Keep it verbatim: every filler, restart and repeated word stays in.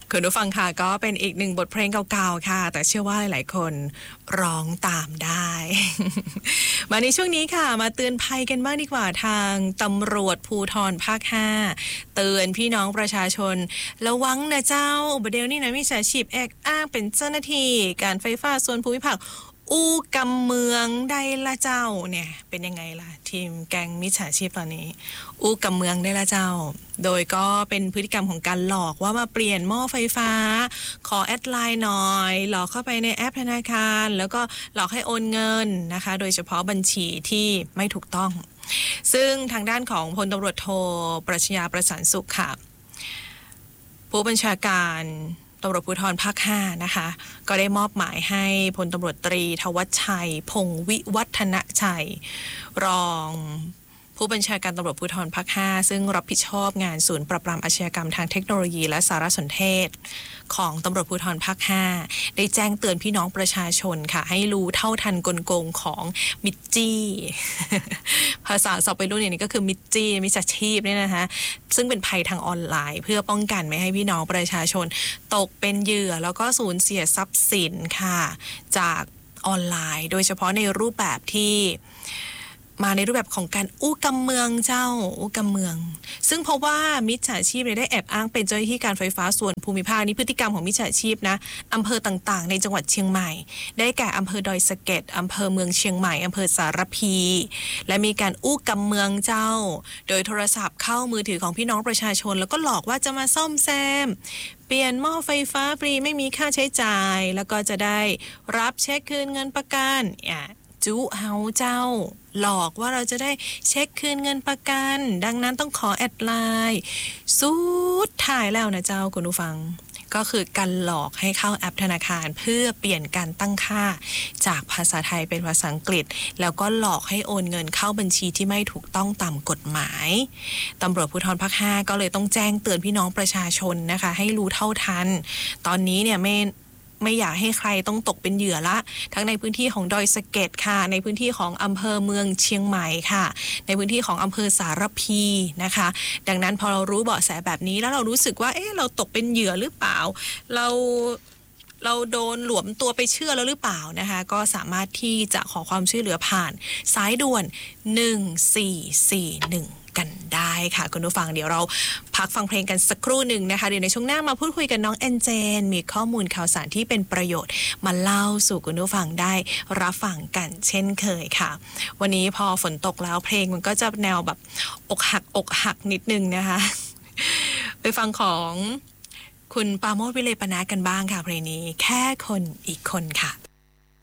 คุณผู้ฟังค่ะก็เป็นอีกหนึ่งบทเพลงเก่าๆค่ะแต่เชื่อว่าหลายๆคนร้องตามได้ มาในช่วงนี้ค่ะมาเตือนภัยกันบ้างดีกว่าทางตำรวจภูธรภาคห้าเตือนพี่น้องประชาชนระวังนะเจ้าบเดลนี่นะมิจฉาชีพแอบอ้างเป็นเจ้าหน้าที่การไฟฟ้าส่วนภูมิภาคอู้กำเมืองได้ละเจ้าเนี่ยเป็นยังไงล่ะทีมแก๊งมิจฉาชีพตอนนี้อู้กำเมืองได้ละเจ้าโดยก็เป็นพฤติกรรมของการหลอกว่ามาเปลี่ยนหม้อไฟฟ้าขอแอดไลน์หน่อยหลอกเข้าไปในแอปธนาคารแล้วก็หลอกให้โอนเงินนะคะโดยเฉพาะบัญชีที่ไม่ถูกต้องซึ่งทางด้านของพลตำรวจโทปรัชญาประสานสุขค่ะผู้บัญชาการตำรวจภูธรภาคห้านะคะก็ได้มอบหมายให้พลตำรวจตรีทวัชชัยพงศ์วิวัฒนชัยรองผู้บัญชาการตำรวจภูธรภาคห้าซึ่งรับผิดชอบงานศูนย์ปราบปรามอาชญากรรมทางเทคโนโลยีและสารสนเทศของตำรวจภูธรภาคห้าได้แจ้งเตือนพี่น้องประชาชนค่ะให้รู้เท่าทันกลโกงของมิจจี้ ภาษาศัพท์วัยรุ่นเนี่ยก็คือมิจจี้มิจฉาชีพเนี่ยนะคะซึ่งเป็นภัยทางออนไลน์เพื่อป้องกันไม่ให้พี่น้องประชาชนตกเป็นเหยื่อแล้วก็สูญเสียทรัพย์สินค่ะจากออนไลน์โดยเฉพาะในรูปแบบที่มาในรูปแบบของการอู้กำเมืองเจ้าอู้กำเมืองซึ่งเพราะว่ามิจฉาชีพได้แอบอ้างเป็นเจ้าหน้าที่การไฟฟ้าส่วนภูมิภาคนี่พฤติกรรมของมิจฉาชีพนะอำเภอต่างๆในจังหวัดเชียงใหม่ได้แก่อำเภอดอยสะเก็ดอำเภอเมืองเชียงใหม่อำเภอสารพีและมีการอู้กำเมืองเจ้าโดยโทรศัพท์เข้ามือถือของพี่น้องประชาชนแล้วก็หลอกว่าจะมาซ่อมแซมเปลี่ยนหม้อไฟฟ้าฟรีไม่มีค่าใช้จ่ายแล้วก็จะได้รับเช็คคืนเงินประกันอ่ะจุเฮาเจ้าหลอกว่าเราจะได้เช็คคืนเงินประกันดังนั้นต้องขอแอดไลน์สุดท้ายแล้วนะเจ้าคุณผู้ฟังก็คือการหลอกให้เข้าแอปธนาคารเพื่อเปลี่ยนการตั้งค่าจากภาษาไทยเป็นภาษาอังกฤษแล้วก็หลอกให้โอนเงินเข้าบัญชีที่ไม่ถูกต้องตามกฎหมายตำรวจภูธรภาคห้าก็เลยต้องแจ้งเตือนพี่น้องประชาชนนะคะให้รู้เท่าทันตอนนี้เนี่ยไม่ไม่อยากให้ใครต้องตกเป็นเหยื่อละทั้งในพื้นที่ของดอยสะเก็ดค่ะในพื้นที่ของอำเภอเมืองเชียงใหม่ค่ะในพื้นที่ของอำเภอสารพีนะคะดังนั้นพอเรารู้เบาะแสแบบนี้แล้วเรารู้สึกว่าเอ๊ะเราตกเป็นเหยื่อหรือเปล่าเราเราโดนหลวมตัวไปเชื่อแล้วหรือเปล่านะคะก็สามารถที่จะขอความช่วยเหลือผ่านสายด่วนหนึ่งสี่สี่หนึ่งกันได้ค่ะคุณผู้ฟังเดี๋ยวเราพักฟังเพลงกันสักครู่หนึ่งนะคะเดี๋ยวในช่วงหน้ามาพูดคุยกับน้องเอ็นเจนมีข้อมูลข่าวสารที่เป็นประโยชน์มาเล่าสู่คุณผู้ฟังได้รับฟังกันเช่นเคยค่ะวันนี้พอฝนตกแล้วเพลงมันก็จะแนวแบบอกหักอกหักนิดนึงนะคะไปฟังของคุณปราโมช วิเลปนากันบ้างค่ะเพลงนี้แค่คนอีกคนค่ะ